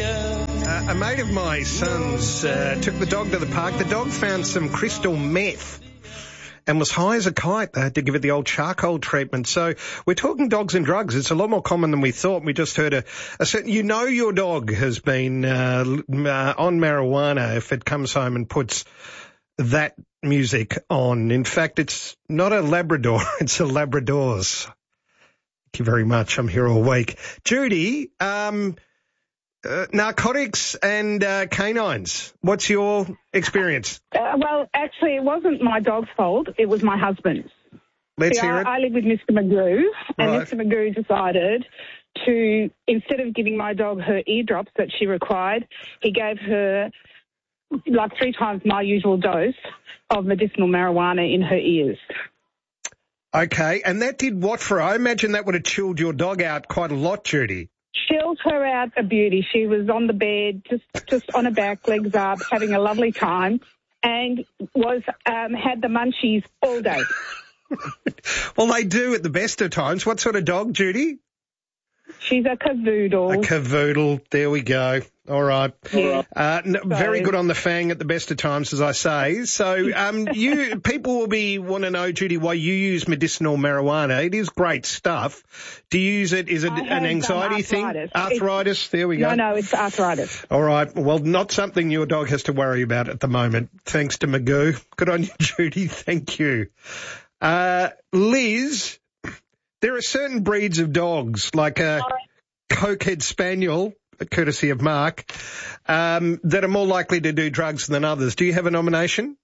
A mate of my son's took the dog to the park. The dog found some crystal meth and was high as a kite. They had to give it the old charcoal treatment. So we're talking dogs and drugs. It's a lot more common than we thought. We just heard a certain, your dog has been on marijuana if it comes home and puts that music on. In fact, it's not a Labrador, it's a Labrador's. Thank you very much. I'm here all week. Judy, narcotics and canines. What's your experience? Well, actually, it wasn't my dog's fault. It was my husband's. Let's hear it. I live with Mr. Magoo, and Right. Mr. Magoo decided to, instead of giving my dog her eardrops that she required, he gave her like 3 times my usual dose of medicinal marijuana in her ears. Okay, and that did what for her? I imagine that would have chilled your dog out quite a lot, Judy. Chilled her out a beauty. She was on the bed, just on her back, legs up, having a lovely time, and was had the munchies all day. Well, they do at the best of times. What sort of dog, Judy? She's a cavoodle. A cavoodle. There we go. All right. Yeah. Very good on the fang at the best of times, as I say. So, people will want to know, Judy, why you use medicinal marijuana. It is great stuff. Do you use it? Is it an anxiety thing? Arthritis. There we go. No, it's arthritis. All right. Well, not something your dog has to worry about at the moment. Thanks to Magoo. Good on you, Judy. Thank you. Liz, there are certain breeds of dogs, like a cokehead spaniel, courtesy of Mark, that are more likely to do drugs than others. Do you have a nomination?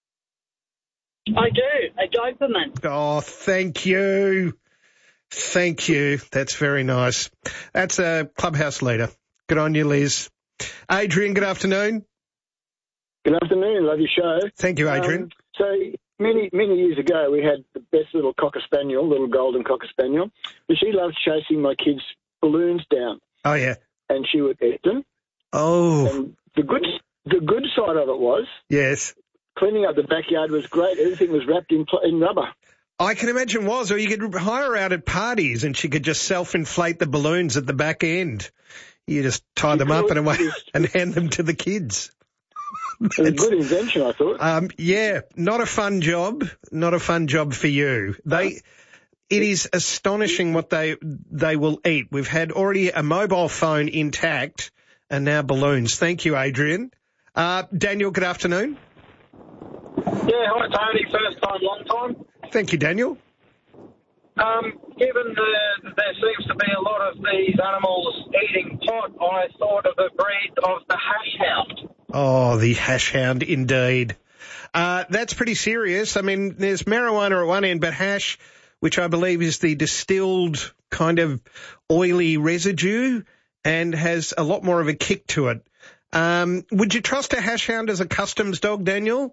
I do, a Doberman. Oh, thank you. Thank you. That's very nice. That's a clubhouse leader. Good on you, Liz. Adrian, good afternoon. Good afternoon. Love your show. Thank you, Adrian. So many years ago, we had the best little cocker spaniel, little golden cocker spaniel. But she loved chasing my kids' balloons down. Oh, yeah. And she would eat them. Oh. And the good side of it was, yes, cleaning up the backyard was great. Everything was wrapped in rubber. I can imagine was, or you could hire her out at parties and she could just self-inflate the balloons at the back end. You just tie them up and hand them to the kids. It was a good invention, I thought. Yeah, not a fun job. Not a fun job for you. It is astonishing what they will eat. We've had already a mobile phone intact and now balloons. Thank you, Adrian. Daniel, good afternoon. Yeah, hi, Tony. First time, long time. Thank you, Daniel. Given there seems to be a lot of these animals eating pot, I thought of a breed of the hash hound. Oh, the hash hound, indeed. That's pretty serious. I mean, there's marijuana at one end, but hash, which I believe is the distilled kind of oily residue and has a lot more of a kick to it. Would you trust a hash hound as a customs dog, Daniel?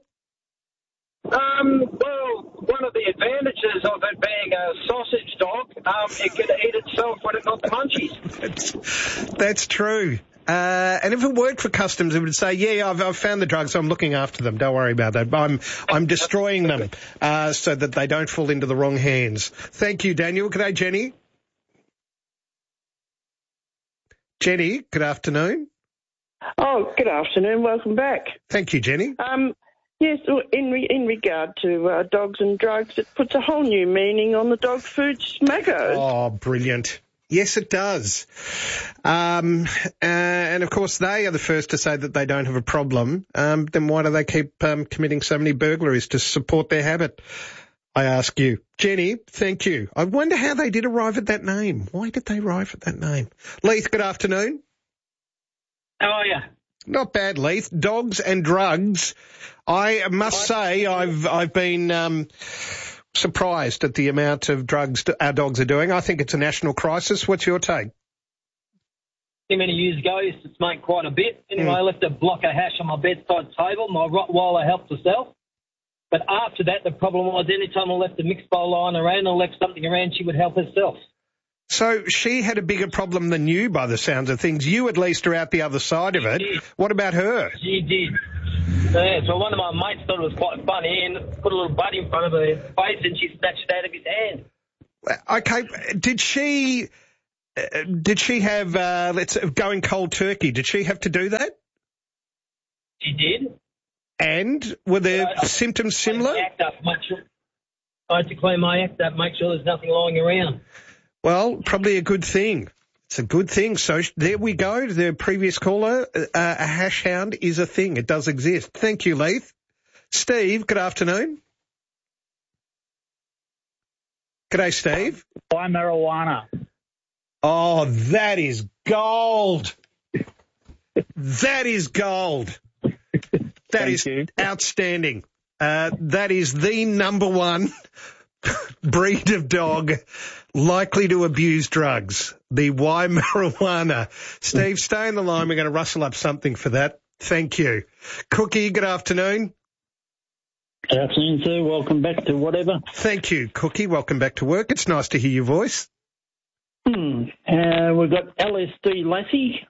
Well, one of the advantages of it being a sausage dog, it could eat itself when it got the munchies. That's true. And if it worked for customs, it would say, yeah, I've found the drugs, so I'm looking after them. Don't worry about that. I'm destroying them so that they don't fall into the wrong hands. Thank you, Daniel. Good day, Jenny. Jenny, good afternoon. Oh, good afternoon. Welcome back. Thank you, Jenny. Yes, in regard to dogs and drugs, it puts a whole new meaning on the dog food smacko. Oh, brilliant. Yes, it does. And of course, they are the first to say that they don't have a problem. Then why do they keep committing so many burglaries to support their habit? I ask you. Jenny, thank you. I wonder how they did arrive at that name. Why did they arrive at that name? Leith, good afternoon. How are you? Not bad, Leith. Dogs and drugs. I must say I've been surprised at the amount of drugs our dogs are doing. I think it's a national crisis. What's your take? Many years ago, I used to smoke quite a bit. Anyway, I left a block of hash on my bedside table. My Rottweiler helped herself. But after that, the problem was any time I left a mixed bowl lying around or left something around, she would help herself. So she had a bigger problem than you, by the sounds of things. You at least are out the other side of it. What about her? She did. Yeah, so one of my mates thought it was quite funny and put a little bud in front of her face and she snatched it out of his hand. Okay, did she did she have, going cold turkey, did she have to do that? She did. And were the symptoms similar? I had to clean my act up, make sure there's nothing lying around. Well, probably a good thing. It's a good thing. So there we go. The previous caller, a hash hound is a thing. It does exist. Thank you, Leith. Steve, good afternoon. G'day, Steve. Why marijuana? Oh, that is gold. That is gold. That is outstanding. That is the number one breed of dog likely to abuse drugs. The why marijuana. Steve, stay on the line. We're going to rustle up something for that. Thank you. Cookie, good afternoon. Good afternoon, sir. Welcome back to whatever. Thank you, Cookie. Welcome back to work. It's nice to hear your voice. We've got LSD Lassie.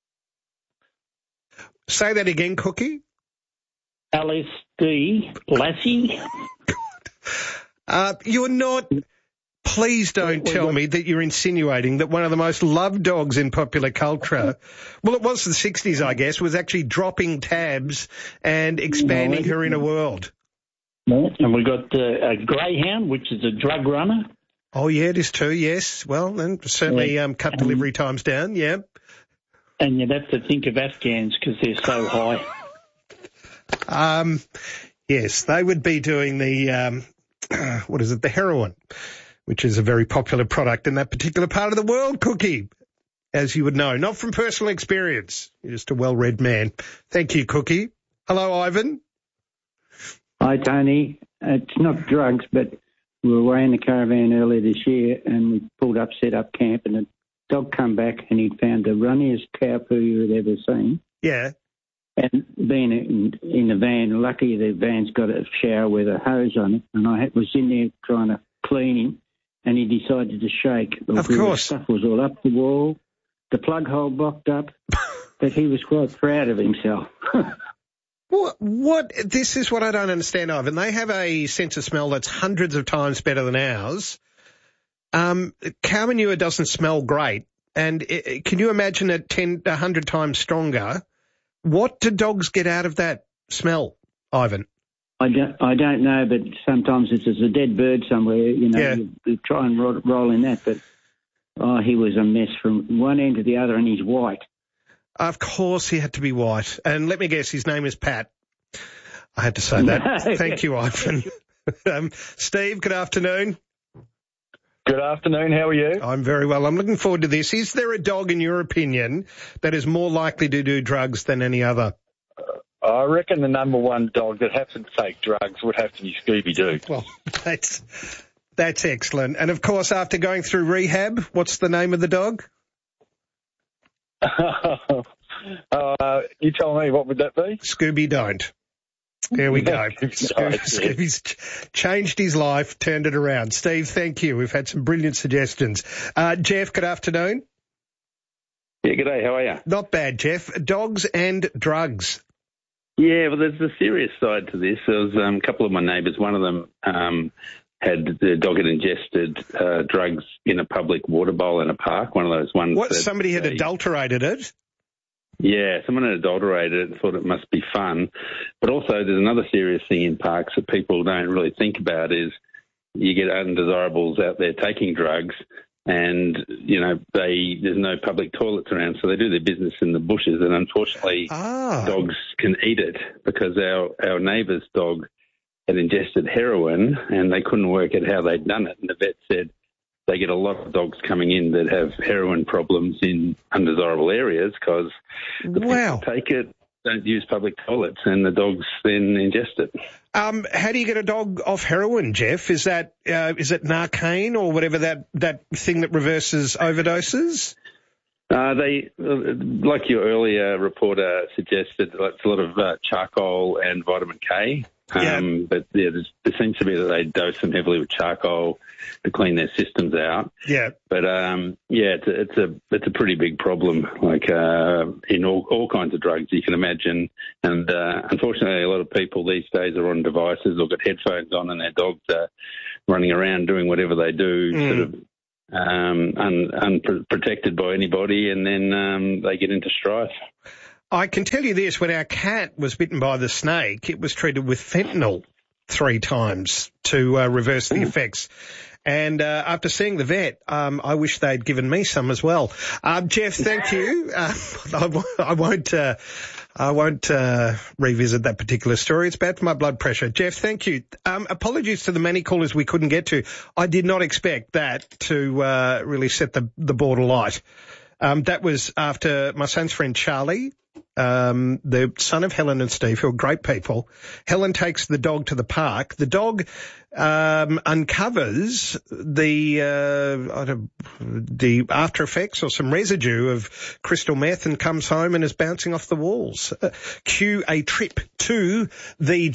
Say that again, Cookie. LSD Lassie. You're not... Please don't tell me that you're insinuating that one of the most loved dogs in popular culture, well, it was the 60s, I guess, was actually dropping tabs and expanding her inner world. And we've got a greyhound, which is a drug runner. Oh, yeah, it is too, yes. Well, then certainly cut delivery times down, yeah. And you'd have to think of Afghans because they're so high. Yes, they would be doing the, the heroin, which is a very popular product in that particular part of the world, Cookie, as you would know. Not from personal experience. You're just a well-read man. Thank you, Cookie. Hello, Ivan. Hi, Tony. It's not drugs, but we were away in the caravan earlier this year and we pulled up, set up camp, and a dog come back and he'd found the runniest cow poo you had ever seen. Yeah. And being in the van, lucky the van's got a shower with a hose on it, and I was in there trying to clean him, and he decided to shake. Of course. The stuff was all up the wall, the plug hole blocked up, but he was quite proud of himself. What? This is what I don't understand, Ivan. They have a sense of smell that's hundreds of times better than ours. Cow manure doesn't smell great, and can you imagine it 100 times stronger? What do dogs get out of that smell, Ivan? I don't know, but sometimes it's a dead bird somewhere, you try and roll in that, but he was a mess from one end to the other, and he's white. Of course he had to be white. And let me guess, his name is Pat. I had to say that. Thank you, Ivan. Steve, good afternoon. Good afternoon. How are you? I'm very well. I'm looking forward to this. Is there a dog, in your opinion, that is more likely to do drugs than any other? I reckon the number one dog that has to take drugs would have to be Scooby-Doo. Well, that's excellent. And, of course, after going through rehab, what's the name of the dog? You tell me, what would that be? Scooby Don't. There we go. Scooby's changed his life, turned it around. Steve, thank you. We've had some brilliant suggestions. Jeff, good afternoon. Yeah, g'day. How are you? Not bad, Jeff. Dogs and drugs. Yeah, well, there's a serious side to this. There was a couple of my neighbours. One of them had the dog had ingested drugs in a public water bowl in a park, one of those ones. What, somebody had adulterated it? Yeah, someone had adulterated it and thought it must be fun. But also there's another serious thing in parks that people don't really think about is you get undesirables out there taking drugs and, there's no public toilets around, so they do their business in the bushes, and unfortunately dogs can eat it because our neighbour's dog had ingested heroin and they couldn't work out how they'd done it, and the vet said they get a lot of dogs coming in that have heroin problems in undesirable areas because the people take it, don't use public toilets, and the dogs then ingest it. How do you get a dog off heroin, Jeff? Is it Narcan or whatever that thing that reverses overdoses? They, like your earlier reporter suggested, it's a lot of charcoal and vitamin K. But there seems to be that they dose them heavily with charcoal to clean their systems out. Yeah. But it's a pretty big problem, like in all kinds of drugs you can imagine. And unfortunately, a lot of people these days are on devices or got headphones on, and their dogs are running around doing whatever they do, sort of unprotected by anybody, and then they get into strife. I can tell you this, when our cat was bitten by the snake, it was treated with fentanyl 3 times to reverse the effects. And after seeing the vet, I wish they'd given me some as well. Jeff, thank you. I won't revisit that particular story. It's bad for my blood pressure. Jeff, thank you. Apologies to the many callers we couldn't get to. I did not expect that to really set the board alight. That was after my son's friend Charlie, the son of Helen and Steve, who are great people. Helen takes the dog to the park. The dog uncovers the after effects or some residue of crystal meth and comes home and is bouncing off the walls. Cue a trip to the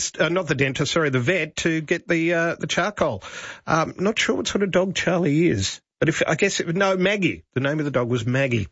the vet to get the charcoal. Not sure what sort of dog Charlie is, but Maggie. The name of the dog was Maggie.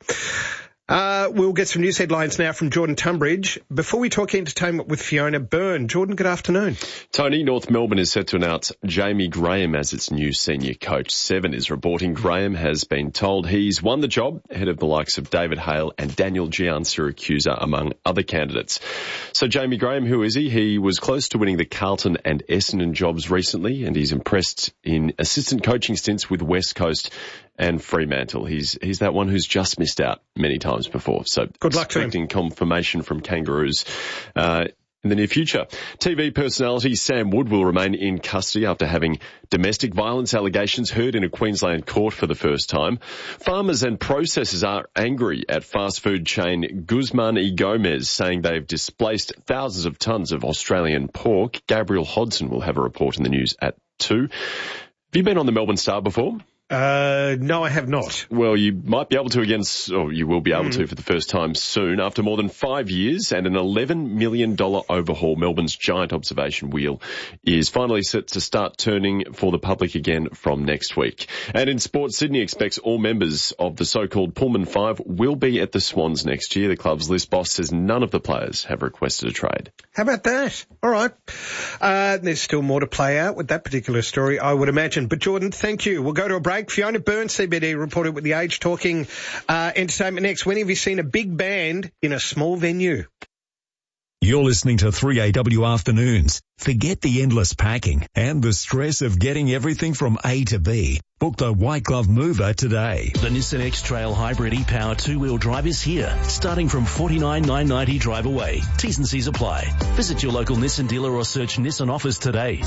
We'll get some news headlines now from Jordan Tunbridge. Before we talk entertainment with Fiona Byrne. Jordan, good afternoon. Tony, North Melbourne is set to announce Jamie Graham as its new senior coach. 7 is reporting Graham has been told he's won the job ahead of the likes of David Hale and Daniel Giansiracusa, among other candidates. So Jamie Graham, who is he? He was close to winning the Carlton and Essendon jobs recently, and he's impressed in assistant coaching stints with West Coast and Fremantle. He's that one who's just missed out many times before. So good luck to him. Expecting confirmation from Kangaroos in the near future. TV personality Sam Wood will remain in custody after having domestic violence allegations heard in a Queensland court for the first time. Farmers and processors are angry at fast food chain Guzman y Gomez, saying they've displaced thousands of tonnes of Australian pork. Gabriel Hodson will have a report in the news at 2. Have you been on the Melbourne Star before? No, I have not. Well, you might be able to you will be able to for the first time soon. After more than 5 years and an $11 million overhaul, Melbourne's giant observation wheel is finally set to start turning for the public again from next week. And in sport, Sydney expects all members of the so-called Pullman 5 will be at the Swans next year. The club's list boss says none of the players have requested a trade. How about that? All right. There's still more to play out with that particular story, I would imagine. But Jordan, thank you. We'll go to a break. Fiona Byrne, CBD reporter with The Age, talking entertainment next. When have you seen a big band in a small venue? You're listening to 3AW Afternoons. Forget the endless packing and the stress of getting everything from A to B. Book the White Glove Mover today. The Nissan X-Trail Hybrid e-Power 2-wheel drive is here, starting from $49,990 drive away. T's and C's apply. Visit your local Nissan dealer or search Nissan offers today.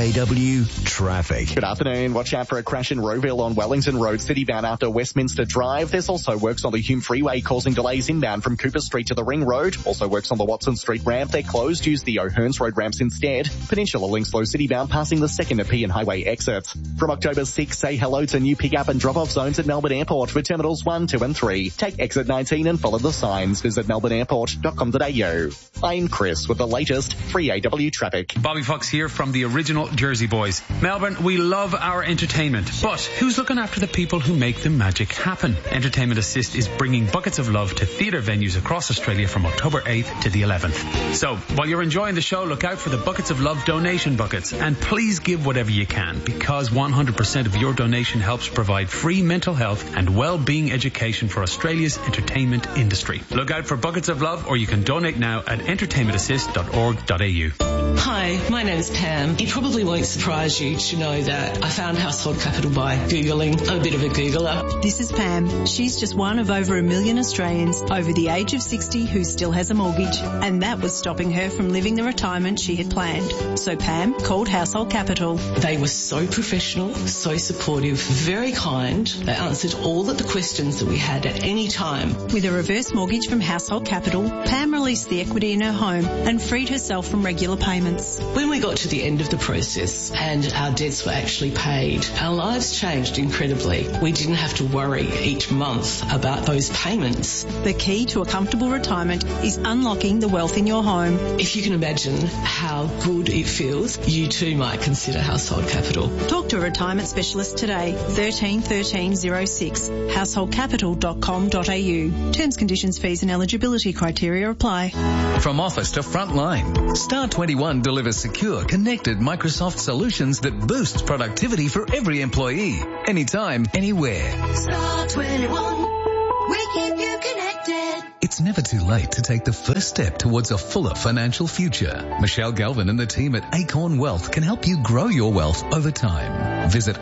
3AW Traffic. Good afternoon. Watch out for a crash in Rowville on Wellington Road, citybound after Westminster Drive. There's also works on the Hume Freeway causing delays inbound from Cooper Street to the Ring Road. Also works on the Watson Street ramp. They're closed. Use the O'Hearns Road ramps instead. Peninsula links low citybound passing the 2nd Nepean Highway exit. From October 6, say hello to new pick-up and drop-off zones at Melbourne Airport for Terminals 1, 2 and 3. Take exit 19 and follow the signs. Visit melbourneairport.com.au. I'm Chris with the latest 3AW traffic. Bobby Fox here from the original Jersey Boys. Melbourne, we love our entertainment, but who's looking after the people who make the magic happen? Entertainment Assist is bringing buckets of love to theatre venues across Australia from October 8th to the 11th. So, while you're enjoying the show, look out for the Buckets of Love donation buckets, and please give whatever you can, because 100% of your donation helps provide free mental health and well-being education for Australia's entertainment industry. Look out for Buckets of Love, or you can donate now at entertainmentassist.org.au. Hi, my name is Pam. It probably won't surprise you to know that I found Household Capital by Googling. I'm a bit of a Googler. This is Pam. She's just one of over 1 million Australians over the age of 60 who still has a mortgage, and that was stopping her from living the retirement she had planned. So Pam called Household Capital. They were so professional, so supportive, very kind. They answered all of the questions that we had at any time. With a reverse mortgage from Household Capital, Pam released the equity in her home and freed herself from regular payments. When we got to the end of the process and our debts were actually paid, our lives changed incredibly. We didn't have to worry each month about those payments. The key to a comfortable retirement is unlocking the wealth in your home. If you can imagine how good it feels, you too might consider Household Capital. Talk to a retirement specialist today. 13 13 06. householdcapital.com.au. Terms, conditions, fees and eligibility criteria apply. From office to frontline, Star 21 delivers secure, connected Microsoft solutions that boosts productivity for every employee, anytime, anywhere. Star 21, we keep you connected. It's never too late to take the first step towards a fuller financial future. Michelle Galvin and the team at Acorn Wealth can help you grow your wealth over time. Visit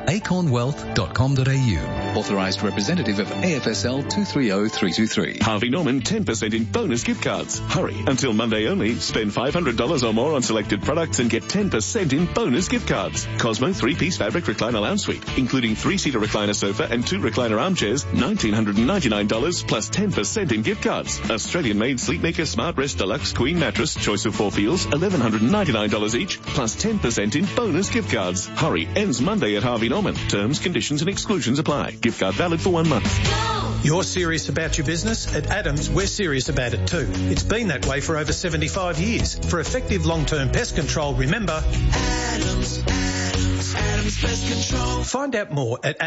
acornwealth.com.au. Authorised representative of AFSL 230323. Harvey Norman 10% in bonus gift cards. Hurry, until Monday only. Spend $500 or more on selected products and get 10% in bonus gift cards. Cosmo 3-piece fabric recliner lounge suite, including 3-seater recliner sofa and 2 recliner armchairs, $1,999 plus 10% in gift cards. Australian-made Sleepmaker Smart Rest Deluxe Queen Mattress, choice of 4 feels, $1,199 each, plus 10% in bonus gift cards. Hurry, ends Monday at Harvey Norman. Terms, conditions and exclusions apply. Gift card valid for 1 month. You're serious about your business? At Adams, we're serious about it too. It's been that way for over 75 years. For effective long-term pest control, remember... Adams Pest Control. Find out more at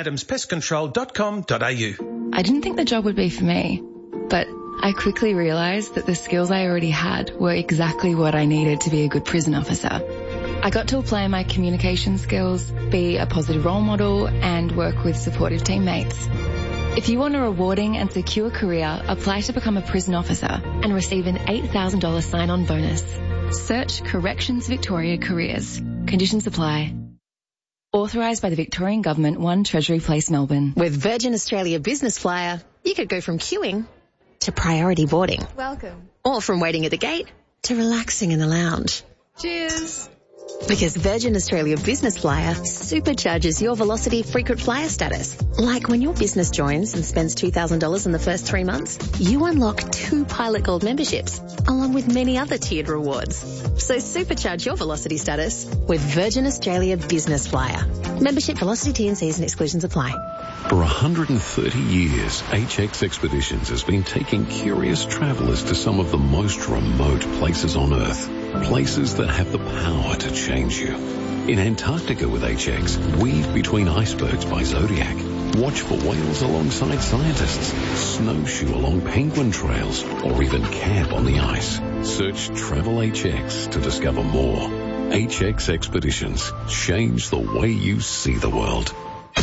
adamspestcontrol.com.au. I didn't think the job would be for me, but I quickly realised that the skills I already had were exactly what I needed to be a good prison officer. I got to apply my communication skills, be a positive role model, and work with supportive teammates. If you want a rewarding and secure career, apply to become a prison officer and receive an $8,000 sign-on bonus. Search Corrections Victoria Careers. Conditions apply. Authorised by the Victorian Government, 1 Treasury Place, Melbourne. With Virgin Australia Business Flyer, you could go from queuing to priority boarding. Welcome. Or from waiting at the gate to relaxing in the lounge. Cheers. Because Virgin Australia Business Flyer supercharges your Velocity frequent flyer status. Like when your business joins and spends $2,000 in the first 3 months, you unlock 2 Pilot Gold memberships, along with many other tiered rewards. So supercharge your Velocity status with Virgin Australia Business Flyer. Membership, Velocity, T&Cs and exclusions apply. For 130 years, HX Expeditions has been taking curious travellers to some of the most remote places on Earth. Places that have the power to change you. In Antarctica with HX, weave between icebergs by Zodiac. Watch for whales alongside scientists. Snowshoe along penguin trails. Or even camp on the ice. Search Travel HX to discover more. HX Expeditions. Change the way you see the world.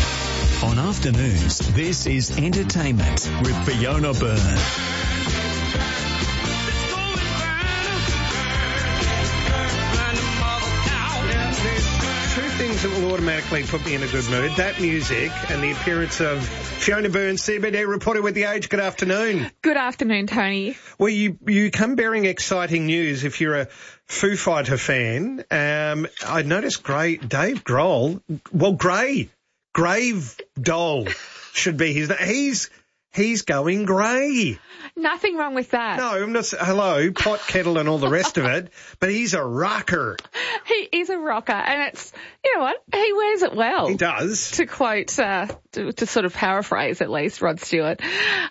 On afternoons, this is Entertainment with Fiona Byrne. Things that will automatically put me in a good mood. That music and the appearance of Fiona Byrne, CBD reporter with The Age. Good afternoon. Good afternoon, Tony. Well, you come bearing exciting news if you're a Foo Fighter fan. I noticed Dave Grohl, well, Grave Doll should be his name. He's going grey. Nothing wrong with that. No, I'm not. Hello, pot, kettle and all the rest of it, but he's a rocker. He is a rocker, and it's, you know what, he wears it well. He does. To quote, to sort of paraphrase at least, Rod Stewart.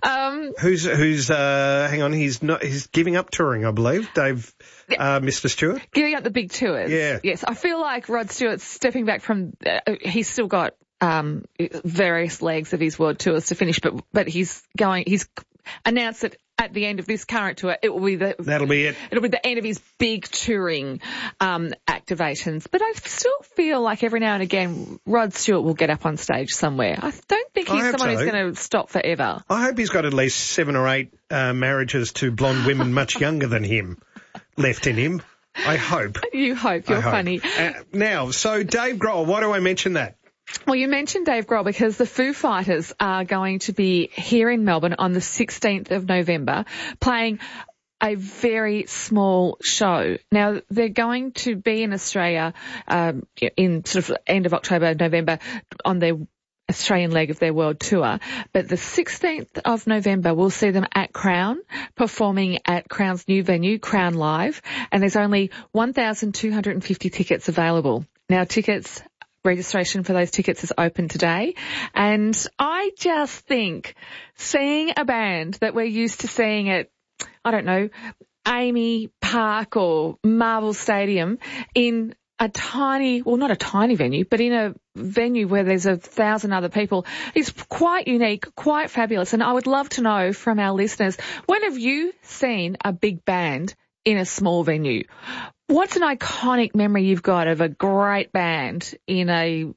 Hang on, he's giving up touring, I believe, Dave, Mr. Stewart. Giving up the big tours. Yeah. Yes, I feel like Rod Stewart's stepping back from, he's still got various legs of his world tours to finish, but he's announced that at the end of this current tour, that'll be it. It'll be the end of his big touring activations. But I still feel like every now and again, Rod Stewart will get up on stage somewhere. I don't think he's someone who's going to stop forever. I hope he's got at least 7 or 8 marriages to blonde women much younger than him left in him. I hope. You hope. You're funny. Now, so Dave Grohl, why do I mention that? Well, you mentioned Dave Grohl because the Foo Fighters are going to be here in Melbourne on the 16th of November playing a very small show. Now, they're going to be in Australia in sort of end of October, November on their Australian leg of their world tour. But the 16th of November, we'll see them at Crown, performing at Crown's new venue, Crown Live, and there's only 1,250 tickets available. Now, registration for those tickets is open today. And I just think seeing a band that we're used to seeing at, I don't know, Amy, Park or Marvel Stadium in a tiny, well, not a tiny venue, but in a venue where there's 1,000 other people. It's quite unique, quite fabulous. And I would love to know from our listeners, when have you seen a big band in a small venue? What's an iconic memory you've got of a great band in in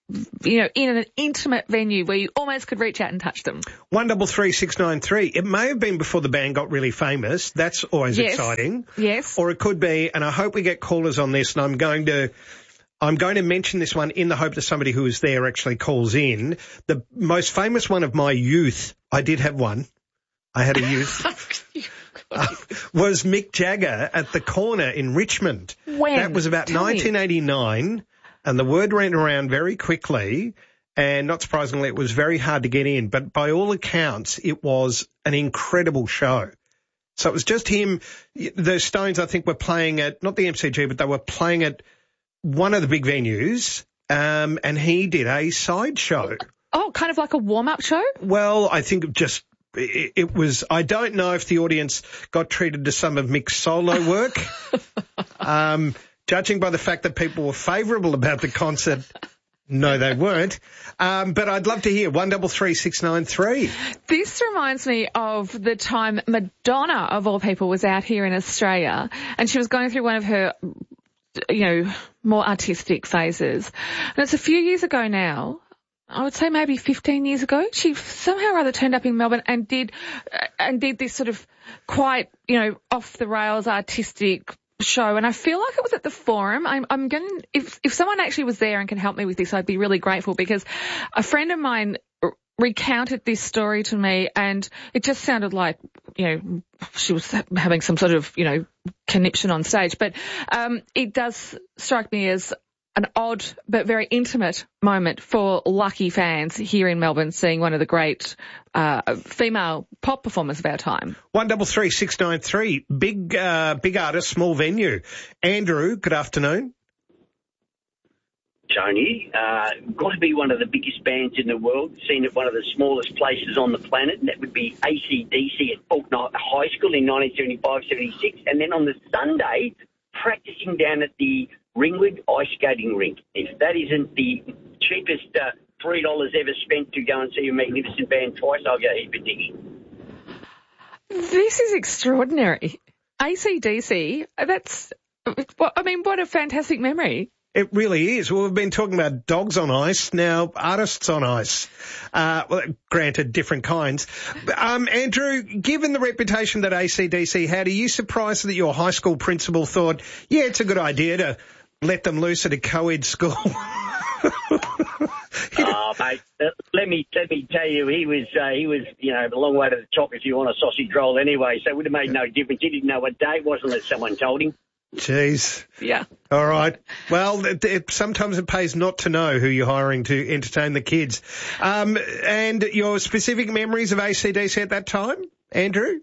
an intimate venue where you almost could reach out and touch them? 133693. It may have been before the band got really famous. That's always exciting. Yes. Or it could be, and I hope we get callers on this, and I'm going to mention this one in the hope that somebody who is there actually calls in. The most famous one of my youth, I did have one. I had a youth. Was Mick Jagger at the Corner in Richmond. When? That was about 1989. And the word went around very quickly, and not surprisingly, it was very hard to get in. But by all accounts, it was an incredible show. So it was just him. The Stones, I think, were playing at, not the MCG, but they were playing at one of the big venues, and he did a side show. Oh, kind of like a warm-up show? Well, I think it was, I don't know if the audience got treated to some of Mick's solo work. Judging by the fact that people were favourable about the concert, no, they weren't. But I'd love to hear 133693. This reminds me of the time Madonna, of all people, was out here in Australia, and she was going through one of her, more artistic phases. And it's a few years ago now. I would say maybe 15 years ago. She somehow or other turned up in Melbourne and did this sort of quite, off the rails artistic show, and I feel like it was at the Forum. I'm going, if someone actually was there and can help me with this, I'd be really grateful, because a friend of mine recounted this story to me, and it just sounded like, she was having some sort of, conniption on stage. But it does strike me as an odd but very intimate moment for lucky fans here in Melbourne, seeing one of the great female pop performers of our time. 133693. Big artist, small venue. Andrew, good afternoon. Tony, got to be one of the biggest bands in the world, seen at one of the smallest places on the planet, and that would be AC/DC at Faulkner High School in 1975-76, and then on the Sunday, practicing down at the Ringwood Ice Skating Rink. If that isn't the cheapest $3 ever spent to go and see a magnificent band twice, I'll go heap of digging. This is extraordinary. AC/DC, what a fantastic memory. It really is. Well, we've been talking about dogs on ice, now artists on ice. Granted, different kinds. Andrew, given the reputation that AC/DC had, are you surprised that your high school principal thought, yeah, it's a good idea to let them loose at a co-ed school? Mate, let me tell you, he was a long way to the top if you want a sausage roll anyway, so it would have made no difference. He didn't know what day it was unless someone told him. Jeez. Yeah. All right. Well, sometimes it pays not to know who you're hiring to entertain the kids. And your specific memories of AC/DC at that time, Andrew?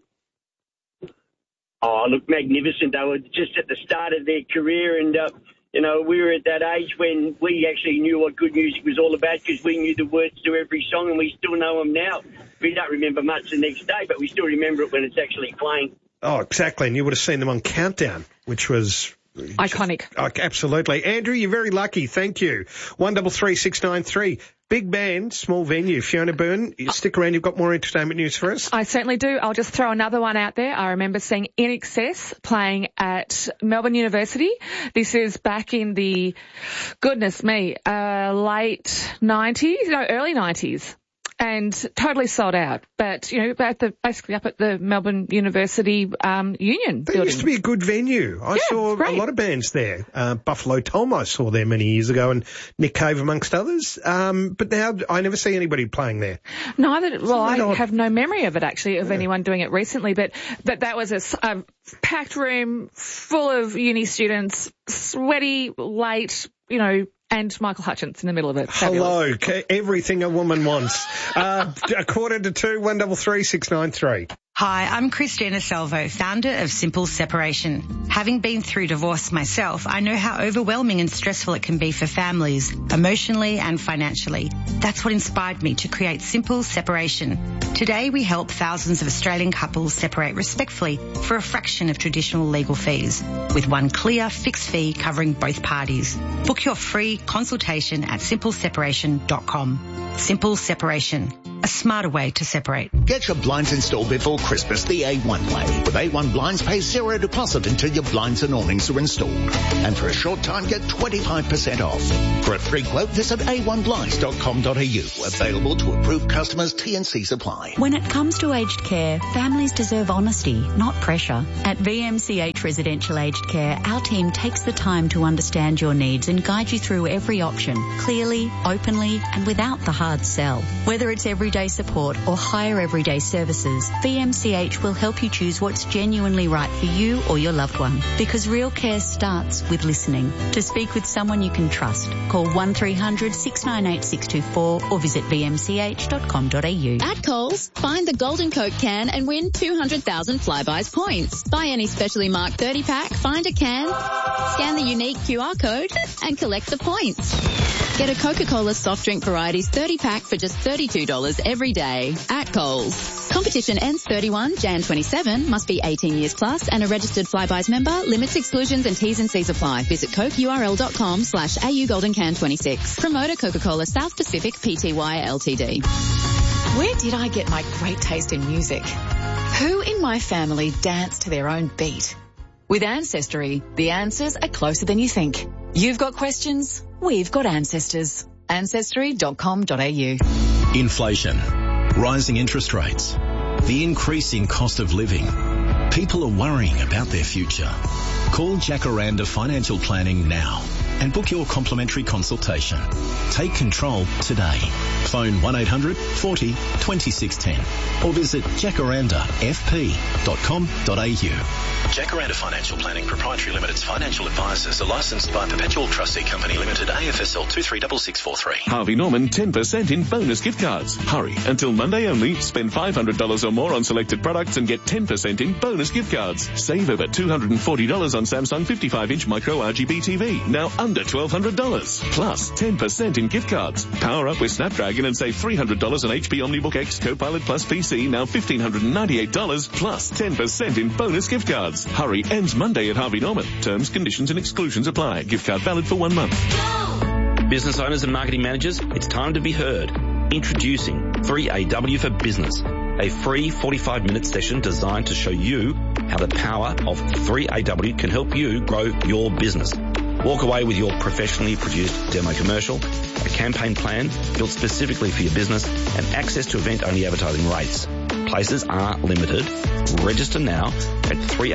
Oh, look, magnificent. They were just at the start of their career, and we were at that age when we actually knew what good music was all about, because we knew the words to every song, and we still know them now. We don't remember much the next day, but we still remember it when it's actually playing. Oh, exactly. And you would have seen them on Countdown, which was iconic. Absolutely. Andrew, you're very lucky. Thank you. 133693. Big band, small venue. Fiona Byrne, stick around. You've got more entertainment news for us. I certainly do. I'll just throw another one out there. I remember seeing INXS playing at Melbourne University. This is back in the, goodness me, early 90s. And totally sold out. But, basically up at the Melbourne University Union That building. used to be a good venue. I saw a lot of bands there. Buffalo Tom I saw there many years ago, and Nick Cave amongst others. But now I never see anybody playing there. I have no memory of it actually, of anyone doing it recently, but that was a packed room full of uni students, sweaty, late, and Michael Hutchence in the middle of it. Hello, everything a woman wants. 1:45, 133 693. Hi, I'm Christina Salvo, founder of Simple Separation. Having been through divorce myself, I know how overwhelming and stressful it can be for families, emotionally and financially. That's what inspired me to create Simple Separation. Today, we help thousands of Australian couples separate respectfully for a fraction of traditional legal fees, with one clear, fixed fee covering both parties. Book your free consultation at simpleseparation.com. Simple Separation. A smarter way to separate. Get your blinds installed before Christmas the A1 way. With A1 Blinds, pay zero deposit until your blinds and awnings are installed. And for a short time, get 25% off. For a free quote, visit a1blinds.com.au. Available to approved customers, T&Cs apply. When it comes to aged care, families deserve honesty, not pressure. At VMCH Residential Aged Care, our team takes the time to understand your needs and guide you through every option, clearly, openly, and without the hard sell. Whether it's everyday support or higher everyday services, VMCH will help you choose what's genuinely right for you or your loved one. Because real care starts with listening. To speak with someone you can trust, call 1300 698 624 or visit vmch.com.au. At Coles, find the Golden Coke can and win 200,000 Flybuys points. Buy any specially marked 30-pack, find a can, scan the unique QR code, and collect the points. Get a Coca-Cola soft drink varieties 30-pack for just $32 every day at Coles. Competition ends 31 Jan 27. Must be 18 years plus and a registered Flybuys member. Limits, exclusions and T's and C's apply. Visit cokeurl.com/AU Golden Can 26. Promoter Coca-Cola South Pacific Pty Ltd. Where did I get my great taste in music? Who in my family danced to their own beat? With Ancestry, the answers are closer than you think. You've got questions, we've got ancestors. Ancestry.com.au. Inflation, rising interest rates, the increasing cost of living. People are worrying about their future. Call Jacaranda Financial Planning now and book your complimentary consultation. Take control today. Phone 1800 40 2610 or visit jacarandafp.com.au. Jacaranda Financial Planning Proprietary Limited's financial advisors are licensed by Perpetual Trustee Company Limited, AFSL 236643. Harvey Norman 10% in bonus gift cards. Hurry, until Monday only. Spend $500 or more on selected products and get 10% in bonus gift cards. Save over $240 on Samsung 55-inch micro RGB TV, now under $1,200. Plus 10% in gift cards. Power up with Snapdragon and save $300 on HP OmniBook X Copilot Plus PC, now $1,598, plus 10% in bonus gift cards. Hurry, ends Monday at Harvey Norman. Terms, conditions and exclusions apply. Gift card valid for 1 month. Business owners and marketing managers, it's time to be heard. Introducing 3AW for Business, a free 45-minute session designed to show you how the power of 3AW can help you grow your business. Walk away with your professionally produced demo commercial, a campaign plan built specifically for your business, and access to event-only advertising rates. Places are limited. Register now at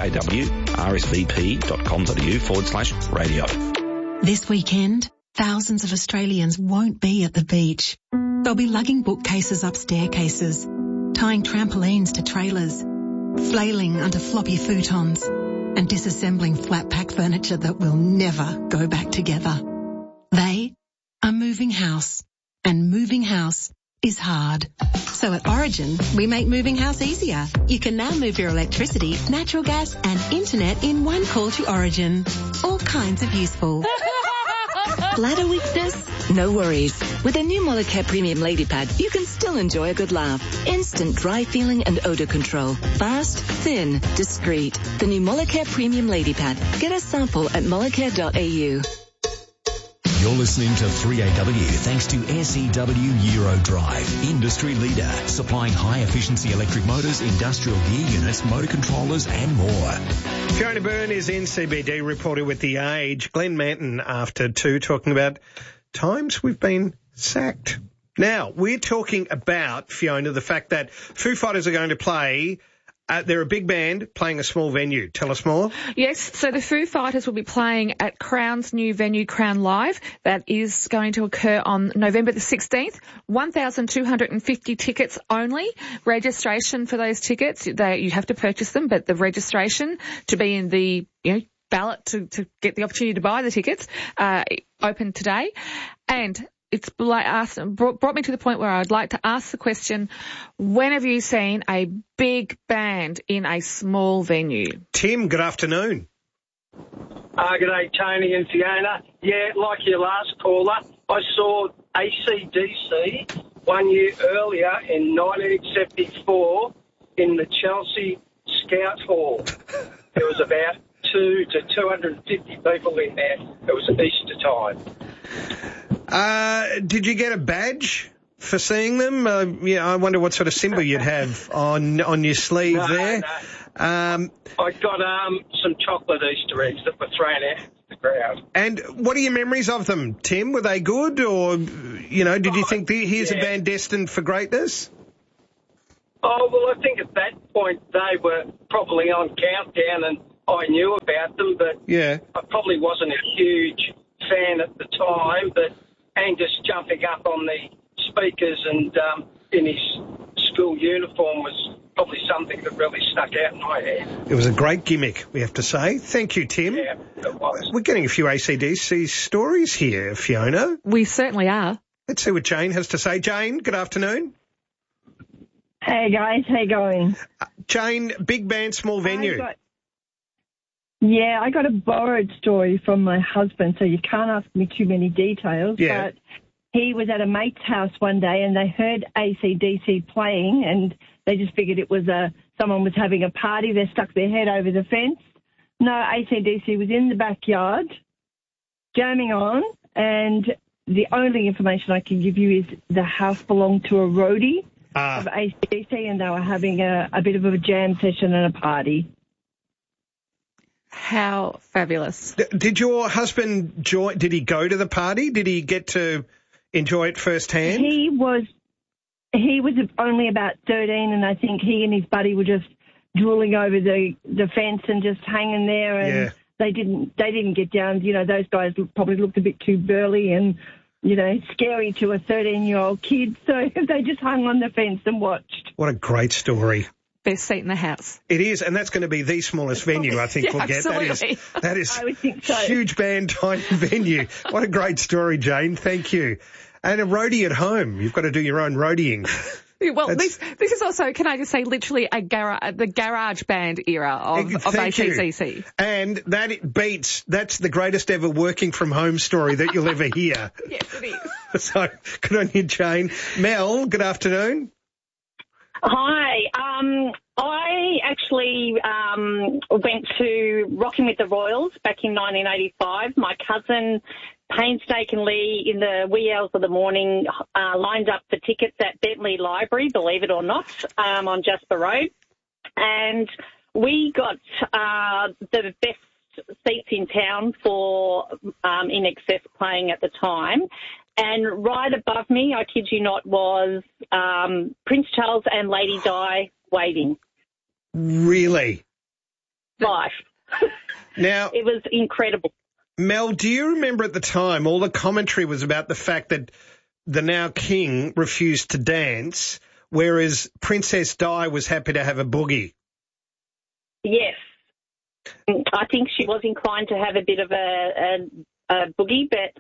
3awrsvp.com.au/radio. This weekend, thousands of Australians won't be at the beach. They'll be lugging bookcases up staircases, tying trampolines to trailers, flailing under floppy futons, and disassembling flat pack furniture that will never go back together. They are moving house, and moving house is hard. So at Origin, we make moving house easier. You can now move your electricity, natural gas and internet in one call to Origin. All kinds of useful. Bladder weakness? No worries. With a new Molicare Premium Lady Pad, you can still enjoy a good laugh. Instant dry feeling and odor control. Fast, thin, discreet. The new Molicare Premium Lady Pad. Get a sample at molicare.au. You're listening to 3AW thanks to SEW Euro Drive, industry leader, supplying high-efficiency electric motors, industrial gear units, motor controllers and more. Fiona Byrne is in CBD reporter with The Age. Glenn Manton after 2 talking about times we've been sacked. Now, we're talking about, Fiona, the fact that Foo Fighters are going to play. They're a big band playing a small venue. Tell us more. Yes, so the Foo Fighters will be playing at Crown's new venue, Crown Live. That is going to occur on November the 16th. 1,250 tickets only. Registration for those tickets, you have to purchase them, but the registration to be in the ballot to get the opportunity to buy the tickets open today. And it's like brought me to the point where I'd like to ask the question, when have you seen a big band in a small venue? Tim, good afternoon. Good day, Tony and Fiona. Yeah, like your last caller, I saw AC/DC 1 year earlier in 1974 in the Chelsea Scout Hall. There was about 200 to 250 people in there. It was Easter time. Did you get a badge for seeing them? I wonder what sort of symbol you'd have on your sleeve there. No. I got some chocolate Easter eggs that were thrown out to the ground. And what are your memories of them, Tim? Were they good, or did you think here's a band destined for greatness? Oh, well, I think at that point they were probably on Countdown and I knew about them, but I probably wasn't a huge fan at the time. But Angus jumping up on the speakers and in his school uniform was probably something that really stuck out in my head. It was a great gimmick, we have to say. Thank you, Tim. Yeah, it was. We're getting a few AC/DC stories here, Fiona. We certainly are. Let's see what Jane has to say. Jane, good afternoon. Hey, guys. How you going? Jane, big band, small venue. I got a borrowed story from my husband, so you can't ask me too many details. Yeah. But he was at a mate's house one day and they heard AC/DC playing and they just figured it was someone was having a party. They stuck their head over the fence. No, AC/DC was in the backyard, jamming on, and the only information I can give you is the house belonged to a roadie of AC/DC and they were having a bit of a jam session and a party. How fabulous. Did your husband did he go to the party? Did he get to enjoy it firsthand? He was only about 13 and I think he and his buddy were just drooling over the fence and just hanging there and they didn't get down. Those guys probably looked a bit too burly and, scary to a 13-year-old kid. So they just hung on the fence and watched. What a great story. Best seat in the house. It is, and that's going to be the smallest venue I think we'll get. Absolutely. That is I would think so. Huge band, tiny venue. What a great story, Jane. Thank you. And a roadie at home. You've got to do your own roadieing. Well, this is also, can I just say, literally the garage band era of AC/DC. And that's the greatest ever working from home story that you'll ever hear. Yes, it is. So, good on you, Jane. Mel, good afternoon. Hi. I actually went to Rocking with the Royals back in 1985. My cousin painstakingly, in the wee hours of the morning, lined up for tickets at Bentley Library, believe it or not, on Jasper Road. And we got the best seats in town for In Excess playing at the time. And right above me, I kid you not, was Prince Charles and Lady Di waiting. Really? Life. Now, it was incredible. Mel, do you remember at the time all the commentary was about the fact that the now king refused to dance, whereas Princess Di was happy to have a boogie? Yes. I think she was inclined to have a bit of a boogie, but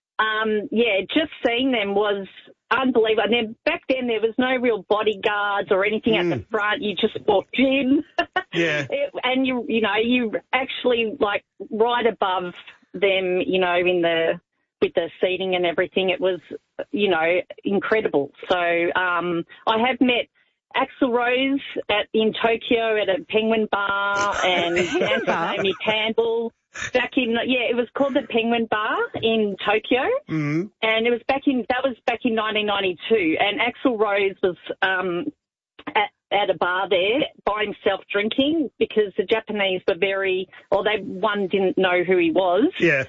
just seeing them was unbelievable. And then back then there was no real bodyguards or anything at the front. You just walked in. Yeah. And you actually like right above them, with the seating and everything. It was, incredible. So I have met Axl Rose in Tokyo at a Penguin Bar and Amy Campbell. It was called the Penguin Bar in Tokyo, and it was back in 1992. And Axl Rose was at a bar there by himself drinking because the Japanese were one didn't know who he was. Yeah.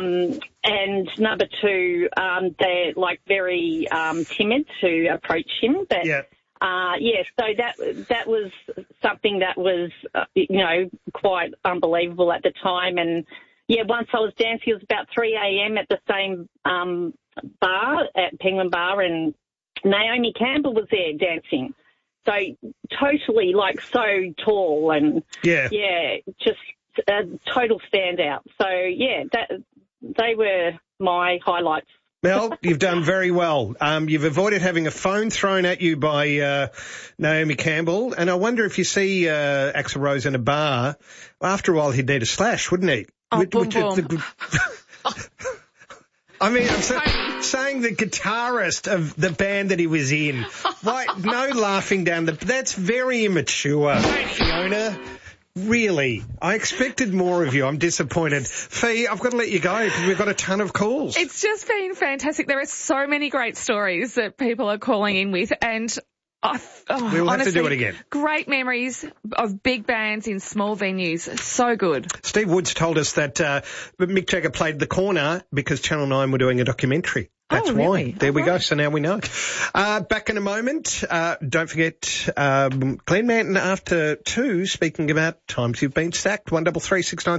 And number two, they're like very timid to approach him, but. Yeah. So that was something that was, quite unbelievable at the time. And, once I was dancing, it was about 3 a.m. at the same bar, at Penguin Bar, and Naomi Campbell was there dancing. So totally, so tall and, just a total standout. So, they were my highlights Mel, you've done very well. You've avoided having a phone thrown at you by Naomi Campbell, and I wonder if you see Axl Rose in a bar, after a while he'd need a slash, wouldn't he? Oh, boom, boom. I mean, I'm saying the guitarist of the band that he was in. Right, no laughing down that's very immature, Fiona. Really, I expected more of you. I'm disappointed. Fee, I've got to let you go because we've got a ton of calls. It's just been fantastic. There are so many great stories that people are calling in with, and we'll have to do it again. Great memories of big bands in small venues. So good. Steve Woods told us that Mick Jagger played The Corner because Channel 9 were doing a documentary. That's really? why. There we go. So now we know. Back in a moment. Don't forget, Glenn Manton after 2, speaking about times you've been sacked. 133693.